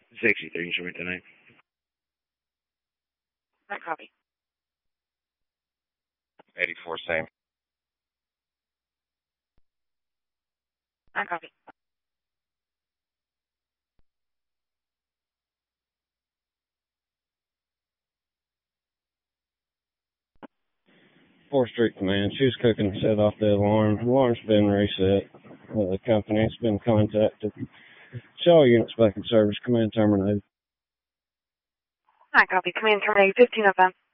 63, show me tonight. I copy. 84, same. I copy. Fourth Street Command. She was cooking, set off the alarm. Alarm's been reset. The company's been contacted. Show all units back in service. Command terminated. I copy. Command terminated. 15 of them.